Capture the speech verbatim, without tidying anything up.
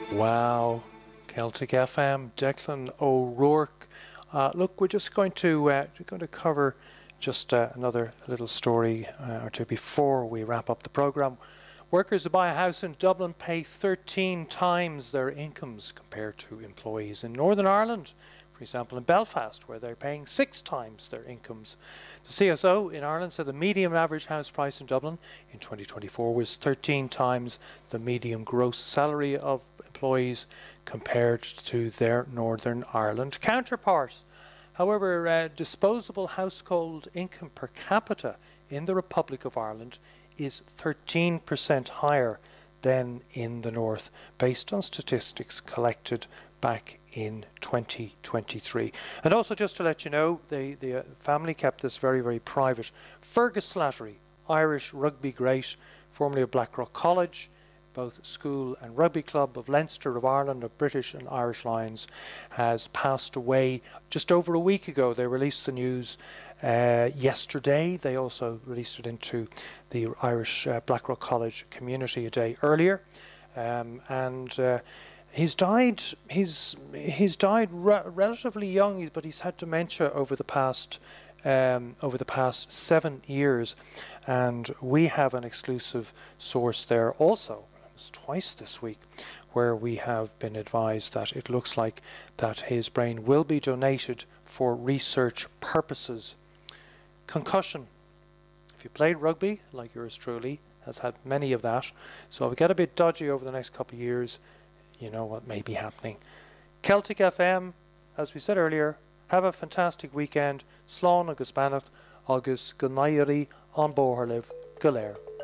Wow, Celtic F M, Declan O'Rourke. Uh, look, we're just going to uh, we're going to cover just uh, another little story uh, or two before we wrap up the programme. Workers who buy a house in Dublin pay thirteen times their incomes compared to employees in Northern Ireland. For example, in Belfast, where they're paying six times their incomes. The C S O in Ireland said the median average house price in Dublin in twenty twenty-four was thirteen times the median gross salary of employees compared to their Northern Ireland counterparts. However, uh, disposable household income per capita in the Republic of Ireland is thirteen percent higher than in the North, based on statistics collected back in twenty twenty-three. And also, just to let you know, the, the uh, family kept this very, very private. Fergus Slattery, Irish rugby great, formerly of Blackrock College, both school and rugby club of Leinster of Ireland, of British and Irish Lions, has passed away just over a week ago. They released the news uh, yesterday. They also released it into the Irish uh, Blackrock College community a day earlier. Um, and uh, He's died. He's he's died re relatively young, but he's had dementia over the past um, over the past seven years, and we have an exclusive source there also. It's twice this week, where we have been advised that it looks like that his brain will be donated for research purposes. Concussion. If you played rugby, like yours truly has had many of that, so if it get a bit dodgy over the next couple of years, you know what may be happening. Celtic F M, as we said earlier, have a fantastic weekend. Slán agus Bannath agus Gunayri on Boherliv Galer.